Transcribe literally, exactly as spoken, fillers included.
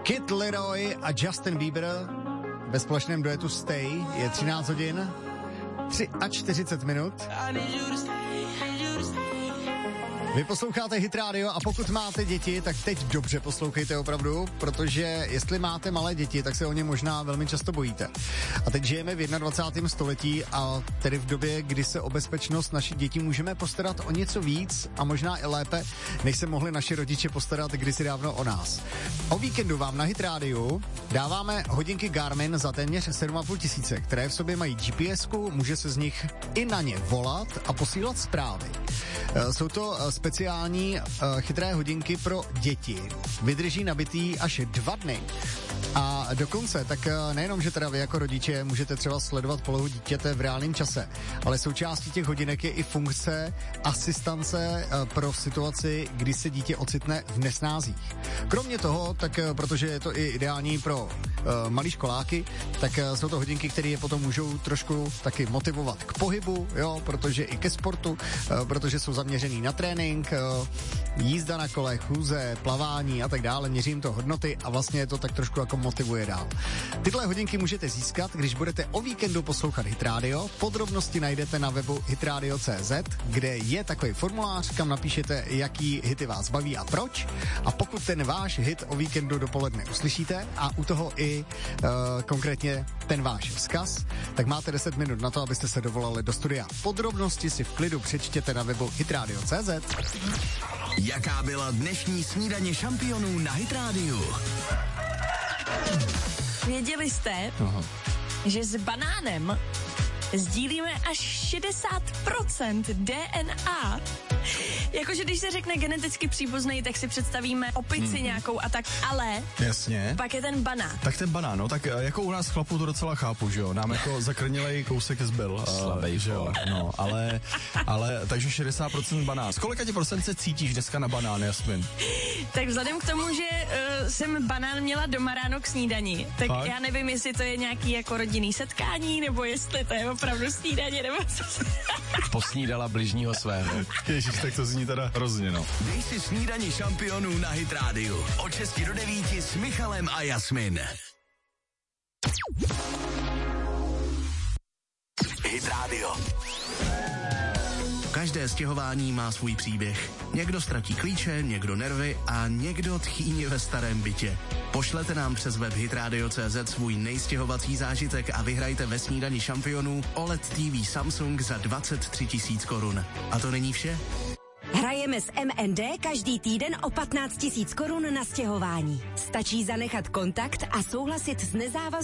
Kid Leroy a Justin Bieber ve společném duetu Stay. Je třináct hodin, tři a čtyřicet minut. Vy posloucháte Hit Radio a pokud máte děti, tak teď dobře poslouchejte opravdu, protože jestli máte malé děti, tak se o ně možná velmi často bojíte. A teď žijeme v dvacátém prvním století a tedy v době, kdy se o bezpečnost našich dětí můžeme postarat o něco víc a možná i lépe, než se mohli naši rodiče postarat kdysi dávno o nás. O víkendu vám na Hit Radio dáváme hodinky Garmin za téměř sedm a půl tisíce, které v sobě mají G P S ku, může se z nich i na ně volat a posílat zprávy. Jsou to speciální uh, chytré hodinky pro děti. Vydrží nabitý až dva dny. A dokonce, tak uh, nejenom, že teda vy jako rodiče můžete třeba sledovat polohu dítěte v reálném čase, ale součástí těch hodinek je i funkce asistance uh, pro situaci, kdy se dítě ocitne v nesnázích. Kromě toho, tak uh, protože je to i ideální pro uh, malý školáky, tak uh, jsou to hodinky, které je potom můžou trošku taky motivovat k pohybu, jo, protože i ke sportu, uh, protože jsou zaměřený na trénink, uh, jízda na kole, chůze, plavání a tak dále, měřím to hodnoty a vlastně to tak trošku jako motivuje dál. Tyhle hodinky můžete získat, když budete o víkendu poslouchat Hit Radio. Podrobnosti najdete na webu hitradio tečka cé zet, kde je takový formulář, kam napíšete, jaký hity vás baví a proč. A pokud ten váš hit o víkendu dopoledne uslyšíte a u toho i uh, konkrétně ten váš vzkaz, tak máte deset minut na to, abyste se dovolali do studia. Podrobnosti si v klidu přečtěte na webu hitradio tečka cé zet. Jaká byla dnešní snídaně šampionů na Hit Radio? Věděli jste, Aha. že s banánem sdílíme až šedesát procent D N A. Jakože když se řekne geneticky příbuzný, tak si představíme opici hmm. nějakou a tak, ale jasně. Pak je ten banán. Tak ten banán, no, tak jako u nás chlapů to docela chápu, že jo, nám jako zakrnělej kousek zbyl. Slabej, že jo, no, ale, ale, takže šedesát procent banán. Z kolika ti procent se cítíš dneska na banán, Jasmin? Tak vzhledem k tomu, že uh, jsem banán měla doma ráno k snídani, tak Fakt? Já nevím, jestli to je nějaký jako rodinný setkání, nebo jestli to je opravdu snídaně, nebo co. Posnídala bližního svého. Ježiš, tak to zní teda hrozně, no. Dej si snídaní šampionů na Hit Radio. Od šesti do devíti s Michalem a Jasmin. Hit Radio. Každé stěhování má svůj příběh. Někdo ztratí klíče, někdo nervy a někdo tchýně ve starém bytě. Pošlete nám přes web hitradio tečka cé zet svůj nejstěhovací zážitek a vyhrajte ve snídani šampionů O L E D T V Samsung za dvacet tři tisíc korun. A to není vše? Hrajeme s M N D každý týden o patnáct tisíc korun na stěhování. Stačí zanechat kontakt a souhlasit s nezávazným